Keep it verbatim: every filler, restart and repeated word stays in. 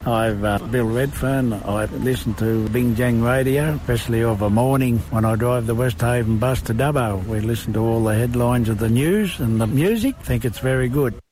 I've uh, Bill Redfern. I listen to Bing Jang Radio, especially of a morning when I drive the Westhaven bus to Dubbo. We listen to all the headlines of the news and the music. I think it's very good.